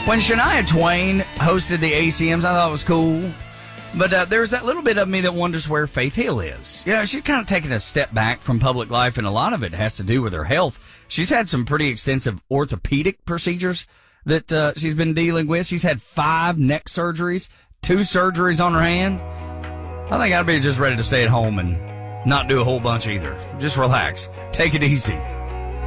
When Shania Twain hosted the ACMs, I thought it was cool. But there's that little bit of me that wonders where Faith Hill is. You know, she's kind of taken a step back from public life, and a lot of it has to do with her health. She's had some pretty extensive orthopedic procedures that she's been dealing with. She's had 5 neck surgeries, 2 surgeries on her hand. I think I'd be just ready to stay at home and not do a whole bunch either. Just relax. Take it easy.